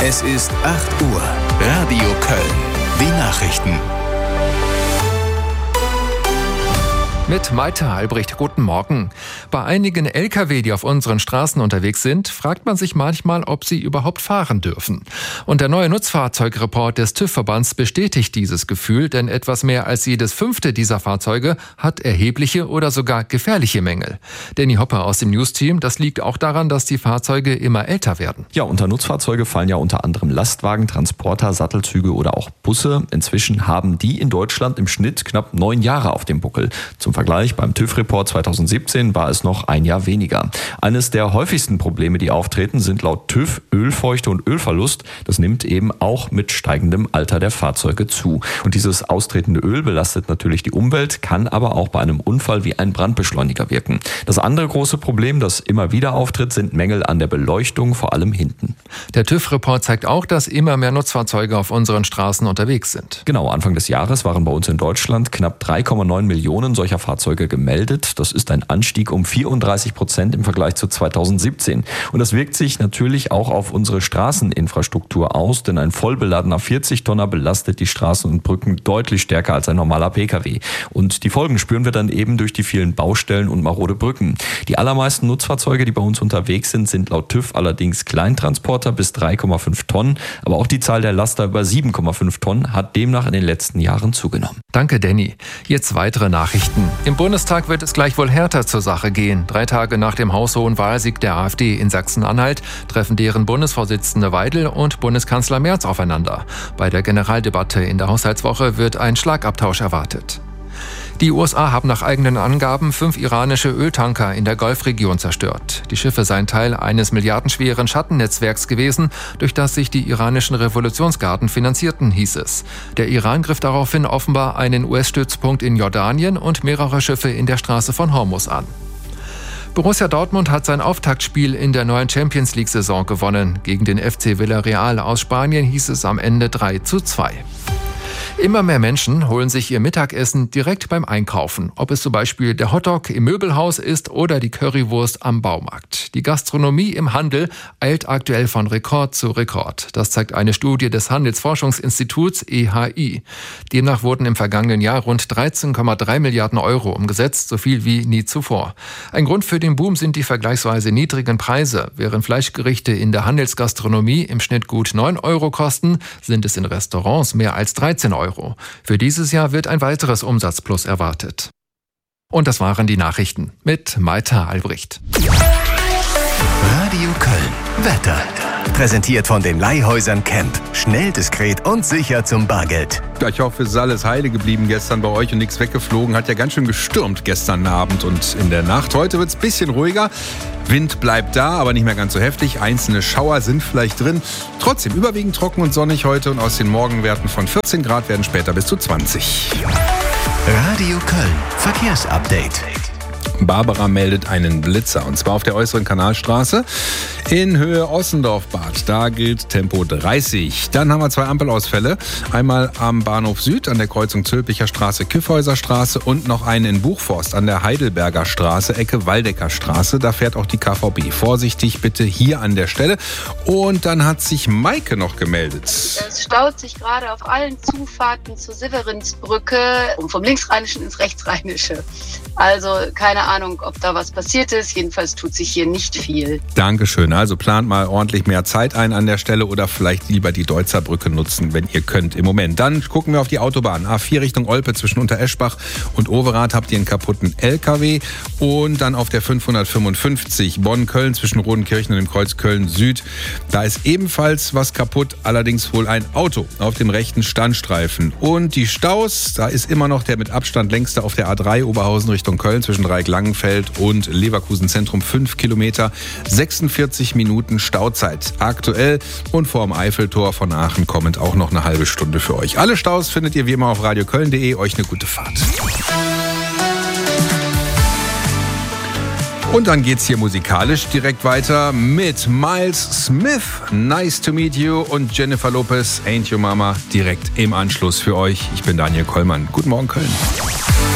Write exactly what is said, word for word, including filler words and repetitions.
Es ist acht Uhr. Radio Köln. Die Nachrichten. Mit Malte Albrecht, guten Morgen. Bei einigen L K W, die auf unseren Straßen unterwegs sind, fragt man sich manchmal, ob sie überhaupt fahren dürfen. Und der neue Nutzfahrzeugreport des TÜV-Verbands bestätigt dieses Gefühl, denn etwas mehr als jedes fünfte dieser Fahrzeuge hat erhebliche oder sogar gefährliche Mängel. Danny Hopper aus dem News-Team, das liegt auch daran, dass die Fahrzeuge immer älter werden. Ja, unter Nutzfahrzeuge fallen ja unter anderem Lastwagen, Transporter, Sattelzüge oder auch Busse. Inzwischen haben die in Deutschland im Schnitt knapp neun Jahre auf dem Buckel. Zum Vergleich, beim TÜV-Report zweitausendsiebzehn war es noch ein Jahr weniger. Eines der häufigsten Probleme, die auftreten, sind laut TÜV Ölfeuchte und Ölverlust. Das nimmt eben auch mit steigendem Alter der Fahrzeuge zu. Und dieses austretende Öl belastet natürlich die Umwelt, kann aber auch bei einem Unfall wie ein Brandbeschleuniger wirken. Das andere große Problem, das immer wieder auftritt, sind Mängel an der Beleuchtung, vor allem hinten. Der TÜV-Report zeigt auch, dass immer mehr Nutzfahrzeuge auf unseren Straßen unterwegs sind. Genau, Anfang des Jahres waren bei uns in Deutschland knapp drei Komma neun Millionen solcher Fahrzeuge gemeldet. Das ist ein Anstieg um vierunddreißig Prozent im Vergleich zu zweitausendsiebzehn. Und das wirkt sich natürlich auch auf unsere Straßeninfrastruktur aus, denn ein vollbeladener vierzig Tonner belastet die Straßen und Brücken deutlich stärker als ein normaler Pkw. Und die Folgen spüren wir dann eben durch die vielen Baustellen und marode Brücken. Die allermeisten Nutzfahrzeuge, die bei uns unterwegs sind, sind laut TÜV allerdings Kleintransporter bis drei Komma fünf Tonnen. Aber auch die Zahl der Laster über sieben Komma fünf Tonnen hat demnach in den letzten Jahren zugenommen. Danke, Danny. Jetzt weitere Nachrichten. Im Bundestag wird es gleich wohl härter zur Sache gehen. Drei Tage nach dem haushohen Wahlsieg der AfD in Sachsen-Anhalt treffen deren Bundesvorsitzende Weidel und Bundeskanzler Merz aufeinander. Bei der Generaldebatte in der Haushaltswoche wird ein Schlagabtausch erwartet. Die U S A haben nach eigenen Angaben fünf iranische Öltanker in der Golfregion zerstört. Die Schiffe seien Teil eines milliardenschweren Schattennetzwerks gewesen, durch das sich die iranischen Revolutionsgarden finanzierten, hieß es. Der Iran griff daraufhin offenbar einen U S-Stützpunkt in Jordanien und mehrere Schiffe in der Straße von Hormuz an. Borussia Dortmund hat sein Auftaktspiel in der neuen Champions-League-Saison gewonnen. Gegen den F C Villarreal aus Spanien hieß es am Ende drei zu zwei. Immer mehr Menschen holen sich ihr Mittagessen direkt beim Einkaufen. Ob es zum Beispiel der Hotdog im Möbelhaus ist oder die Currywurst am Baumarkt. Die Gastronomie im Handel eilt aktuell von Rekord zu Rekord. Das zeigt eine Studie des Handelsforschungsinstituts E H I. Demnach wurden im vergangenen Jahr rund dreizehn Komma drei Milliarden Euro umgesetzt, so viel wie nie zuvor. Ein Grund für den Boom sind die vergleichsweise niedrigen Preise. Während Fleischgerichte in der Handelsgastronomie im Schnitt gut neun Euro kosten, sind es in Restaurants mehr als dreizehn Euro. Für dieses Jahr wird ein weiteres Umsatzplus erwartet. Und das waren die Nachrichten mit Malte Albrecht. Radio Köln. Wetter. Präsentiert von den Leihhäusern Camp. Schnell, diskret und sicher zum Bargeld. Ja, ich hoffe, es ist alles heile geblieben gestern bei euch und nichts weggeflogen. Hat ja ganz schön gestürmt gestern Abend und in der Nacht. Heute wird es ein bisschen ruhiger. Wind bleibt da, aber nicht mehr ganz so heftig. Einzelne Schauer sind vielleicht drin. Trotzdem überwiegend trocken und sonnig heute und aus den Morgenwerten von vierzehn Grad werden später bis zu zwanzig. Radio Köln. Verkehrsupdate. Barbara meldet einen Blitzer, und zwar auf der äußeren Kanalstraße in Höhe Ossendorf-Bad. Da gilt Tempo dreißig. Dann haben wir zwei Ampelausfälle. Einmal am Bahnhof Süd an der Kreuzung Zülpicher Straße, Kyffhäuser Straße und noch einen in Buchforst an der Heidelberger Straße, Ecke Waldecker Straße. Da fährt auch die K V B. Vorsichtig bitte hier an der Stelle. Und dann hat sich Maike noch gemeldet. Es staut sich gerade auf allen Zufahrten zur Severinsbrücke und vom Linksrheinischen ins Rechtsrheinische. Also keine Ahnung, ob da was passiert ist. Jedenfalls tut sich hier nicht viel. Dankeschön. Also plant mal ordentlich mehr Zeit ein an der Stelle oder vielleicht lieber die Deutzer Brücke nutzen, wenn ihr könnt im Moment. Dann gucken wir auf die Autobahn. A vier Richtung Olpe zwischen Untereschbach und Overath habt ihr einen kaputten L K W. Und dann auf der fünfhundertfünfundfünfzig Bonn-Köln zwischen Rodenkirchen und dem Kreuz Köln-Süd. Da ist ebenfalls was kaputt, allerdings wohl ein Auto auf dem rechten Standstreifen. Und die Staus, da ist immer noch der mit Abstand längste auf der A drei Oberhausen Richtung Köln zwischen Dreieck-Langenfeld und Leverkusen Zentrum. fünf Kilometer, sechsundvierzig Minuten Stauzeit aktuell. Und vor dem Eiffeltor von Aachen kommend auch noch eine halbe Stunde für euch. Alle Staus findet ihr wie immer auf radioköln punkt de. Euch eine gute Fahrt. Und dann geht's hier musikalisch direkt weiter mit Miles Smith, Nice to Meet You, und Jennifer Lopez, Ain't Your Mama, direkt im Anschluss für euch. Ich bin Daniel Kollmann. Guten Morgen, Köln.